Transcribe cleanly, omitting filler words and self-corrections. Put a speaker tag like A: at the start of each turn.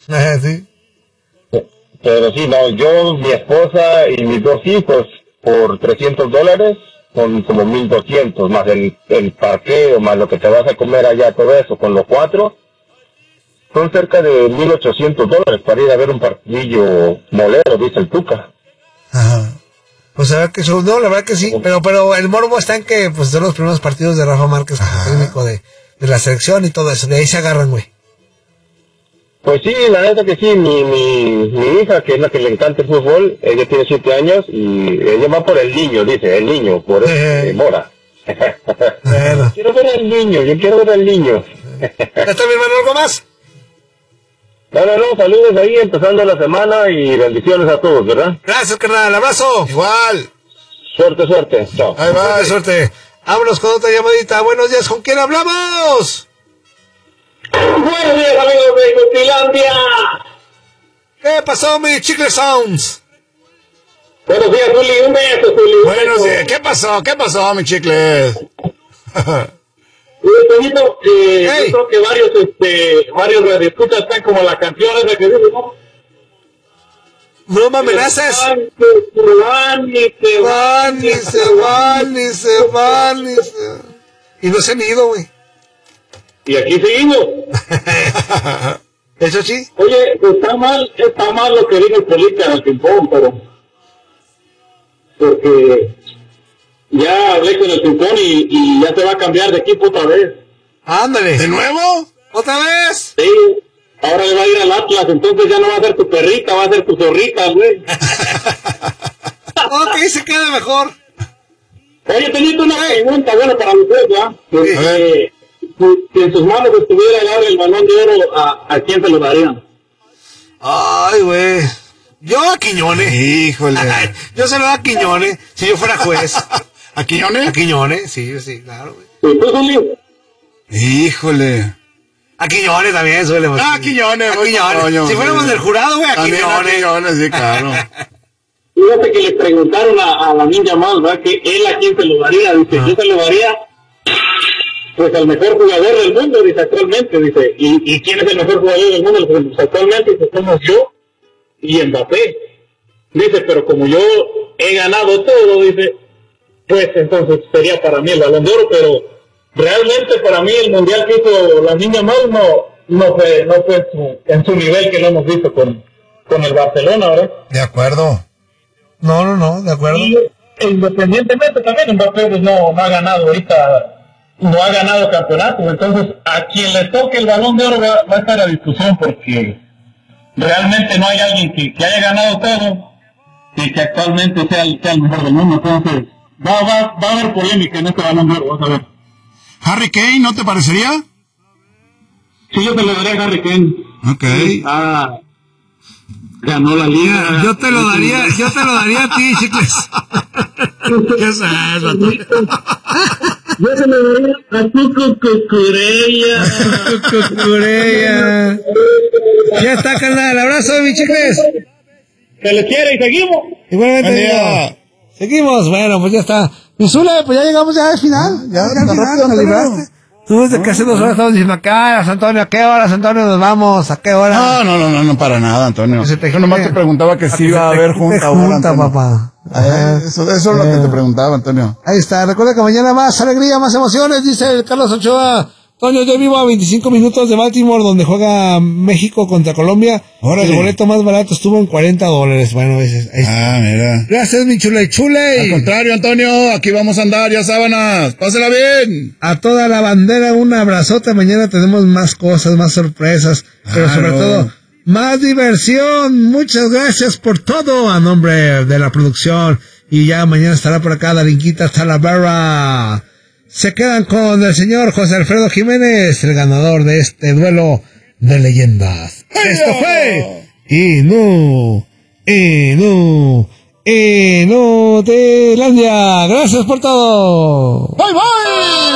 A: Sí.
B: Pero sí, no, yo, mi esposa y mis 2 hijos, por $300, son como 1,200, más el parqueo, más lo que te vas a comer allá, todo eso, con los 4, son cerca de $1,800 para ir a ver un partidillo molero, dice el Tuca.
A: Ajá. Pues a ver que no, la verdad que sí, pero el morbo está en que pues son los primeros partidos de Rafa Márquez como técnico de la selección y todo eso, de ahí se agarran, güey.
B: Pues sí, la neta que sí, mi hija, que es la que le encanta el fútbol, ella tiene 7 años y ella va por el niño, dice, el niño, por Mora.
A: Bueno.
B: Quiero ver al niño, yo quiero ver al niño.
A: ¿Ya está mi hermano algo más?
B: No, saludos ahí, empezando la semana y bendiciones a todos, ¿verdad?
A: Gracias, carnal, abrazo.
C: Igual.
B: Suerte, chao.
C: Bye, bye.
A: Suerte. Vámonos con otra llamadita. Buenos días, ¿con quién hablamos?
B: Buenos días, amigos de Inutilandia.
A: ¿Qué pasó, mi Chicle Sounds?
B: Buenos días, Juli, un beso, Juli.
C: Buenos días. ¿Qué pasó, mi chicle?
B: Toñito, yo creo que varios radioescuchas están como la canción esa que dice, ¿no?
A: No me amenaces. Se van. Y no se han ido, güey.
B: Y aquí seguimos.
A: Eso sí.
B: Oye, está mal lo que dijo el Felipe al ping-pong, pero... Porque... Ya hablé con el ping-pong y ya se va a cambiar de equipo otra vez.
A: Ándale.
C: ¿De nuevo?
A: ¿Otra vez?
B: Sí. Ahora le va a ir al Atlas, entonces ya no va a ser tu perrita, va a ser tu zorrita, güey.
A: Ok, se queda mejor.
B: Oye, tenía una pregunta, bueno, para ustedes, ¿ya? Si en sus manos estuviera dar el Balón de Oro, ¿a quién se lo darían?
A: Ay, güey. Yo a Quiñones.
C: Híjole.
A: Yo se lo doy a Quiñones, si yo fuera juez.
C: ¿A Quiñones?
A: A Quiñones, sí, claro, güey.
B: ¿Y tú, Juli?
C: Híjole.
A: A Quiñones también suele.
C: A Quiñones.
A: A Quiñones. Si fuéramos del jurado, güey, a Quiñones.
C: A Quiñones, sí, claro.
B: Fíjate que le preguntaron a la Ninja Mal, ¿verdad? Que él a quién se lo daría. Dice, yo se lo daría, pues, al mejor jugador del mundo, dice, actualmente. Dice, ¿y quién es el mejor jugador del mundo? Pues, actualmente, dice, somos yo y Mbappé. Dice, pero como yo he ganado todo, dice, pues, entonces sería para mí el Balón de Oro, pero realmente para mí el mundial que hizo la Niña Mal no fue en su nivel que lo hemos visto con el Barcelona, ¿verdad?
C: De acuerdo.
A: No, de acuerdo.
B: Y independientemente también Mbappé pues, no ha ganado ahorita, no ha ganado campeonatos, entonces a quien le toque el Balón de Oro va a estar a discusión porque realmente no hay alguien que haya ganado todo y que actualmente sea el mejor del mundo, entonces va a haber polémica en este Balón de Oro, vamos a ver.
C: ¿Harry Kane no te parecería?
B: Sí, yo te lo daría a Harry Kane.
C: Ok.
B: Ganó la liga.
A: Yo te lo daría a ti, Chicles. ¿Qué es eso?
B: Yo se lo daría a tu Cucureya.
A: Ya está, carnal. Abrazo, mi Chicles.
B: Se les quiere y seguimos.
A: Igualmente. Seguimos. Bueno, pues ya está. Mi Zule, pues ya llegamos ya al final. Ya al final, nos libraste. Tú desde que hace 2 horas estamos diciendo acá, Antonio, ¿a qué horas, Antonio, nos vamos? ¿A qué hora?
C: No, para nada, Antonio. Yo nomás te preguntaba que si iba a haber junta ahora,
A: papá.
C: Eso es lo que te preguntaba, Antonio.
A: Ahí está. Recuerda que mañana más alegría, más emociones, dice el Carlos Ochoa. Antonio, yo vivo a 25 minutos de Baltimore, donde juega México contra Colombia.
C: Órale.
A: El boleto más barato estuvo en $40. Bueno, ahí está.
C: Mira.
A: Gracias, mi chule.
C: Al contrario, Antonio, aquí vamos a andar, ya sábanas. Pásala bien.
A: A toda la bandera, un abrazote. Mañana tenemos más cosas, más sorpresas, pero sobre todo, más diversión. Muchas gracias por todo a nombre de la producción. Y ya mañana estará por acá Darinquita Talavera. Se quedan con el señor José Alfredo Jiménez, el ganador de este duelo de leyendas. Esto fue Inutilandia. Gracias por todo.
C: Bye, bye.